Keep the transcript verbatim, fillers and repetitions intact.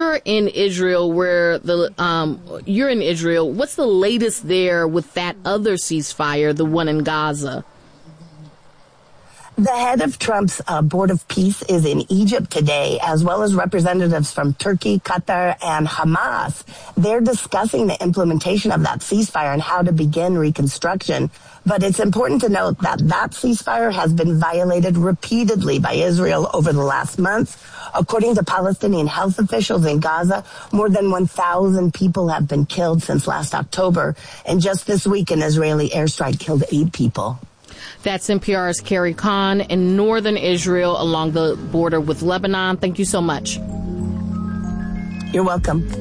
you're in Israel, where the um, you're in Israel, what's the latest there with that other ceasefire, the one in Gaza? The head of Trump's uh, Board of Peace is in Egypt today, as well as representatives from Turkey, Qatar, and Hamas. They're discussing the implementation of that ceasefire and how to begin reconstruction. But it's important to note that that ceasefire has been violated repeatedly by Israel over the last month. According to Palestinian health officials in Gaza, more than one thousand people have been killed since last October. And just this week, an Israeli airstrike killed eight people. That's N P R's Carrie Kahn in northern Israel along the border with Lebanon. Thank you so much. You're welcome.